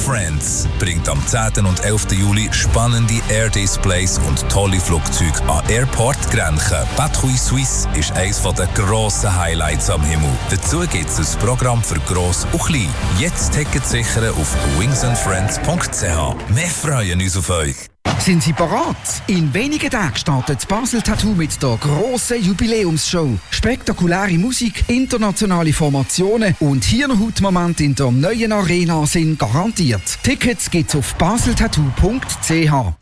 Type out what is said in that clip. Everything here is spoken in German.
Friends bringt am 10. und 11. Juli spannende Air-Displays und tolle Flugzeuge an Airport Grenchen. Patrouille Suisse ist eines der grossen Highlights am Himmel. Dazu gibt es ein Programm für Gross und Klein. Jetzt Tickets sichern auf wingsandfriends.ch. Wir freuen uns auf euch. Sind Sie bereit? In wenigen Tagen startet Basel Tattoo mit der grossen Jubiläumsshow. Spektakuläre Musik, internationale Formationen und Hirnhautmomente in der neuen Arena sind garantiert. Tickets gibt's auf baseltattoo.ch.